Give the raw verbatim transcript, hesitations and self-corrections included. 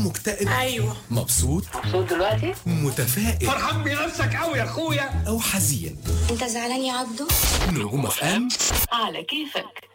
مكتئب؟ ايوه. مبسوط؟ مبسوط دلوقتي؟ متفائل؟ فرحان بنفسك قوي يا اخويا. او حزين؟ انت زعلان يا عبدو؟ نجوم اف ام على كيفك.